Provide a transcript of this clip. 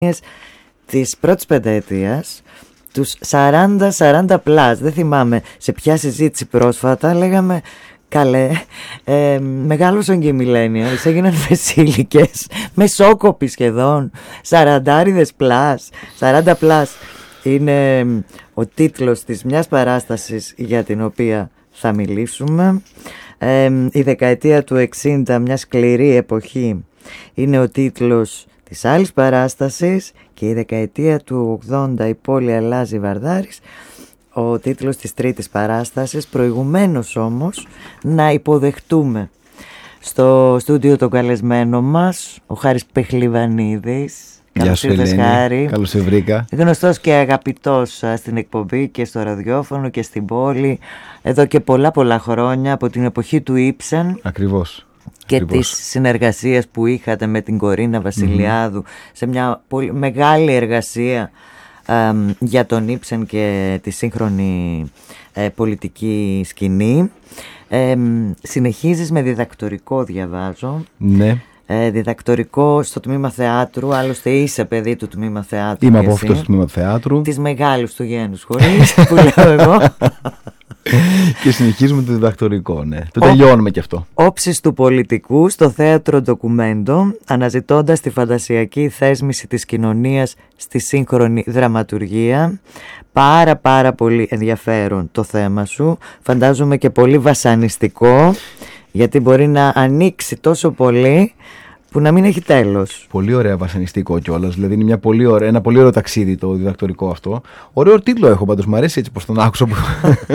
της πρώτης πενταετίας, τους 40 πλάς. Δεν θυμάμαι σε ποια συζήτηση πρόσφατα λέγαμε, καλέ, μεγάλωσαν και οι millennials, έγιναν μεσήλικες, μεσόκοποι σχεδόν, 40 πλάς, 40 πλάς. Είναι ο τίτλος της μιας παράστασης για την οποία θα μιλήσουμε. Η δεκαετία του 60, μια σκληρή εποχή, είναι ο τίτλος της άλλης παράστασης, και η δεκαετία του 80, η πόλη αλλάζει Βαρδάρης, ο τίτλος της τρίτης παράστασης. Προηγουμένως όμως να υποδεχτούμε στο στούντιο τον καλεσμένο μας, ο Χάρης Πεχλιβανίδης. Γεια σου Ελένη, Χάρη. καλώς σε βρήκα. Γνωστός και αγαπητός στην εκπομπή και στο ραδιόφωνο και στην πόλη εδώ και πολλά χρόνια, από την εποχή του Ήψεν. Ακριβώς. Και τις συνεργασίες που είχατε με την Κορίνα Βασιλιάδου σε μια πολύ μεγάλη εργασία για τον Ήψεν και τη σύγχρονη πολιτική σκηνή. Συνεχίζεις με διδακτορικό, διαβάζω. Ναι. Διδακτορικό στο τμήμα θεάτρου. Άλλωστε είσαι παιδί του τμήμα θεάτρου. Είμαι από αυτό το τμήμα θεάτρου. Της μεγάλης του γένους σχολής που λέω εγώ. Και συνεχίζουμε το διδακτορικό, ναι. Το τελειώνουμε και αυτό. Όψεις του πολιτικού στο θέατρο ντοκουμέντο, αναζητώντας τη φαντασιακή θέσμηση της κοινωνίας στη σύγχρονη δραματουργία. Πάρα πολύ ενδιαφέρον το θέμα σου. Φαντάζομαι και πολύ βασανιστικό, γιατί μπορεί να ανοίξει τόσο πολύ που να μην έχει τέλος. Πολύ ωραία βασανιστικό κιόλας. Δηλαδή είναι ένα πολύ ωραίο ταξίδι το διδακτορικό αυτό. Ωραίο τίτλο έχω πάντως. Μ' αρέσει έτσι πως τον άκουσα.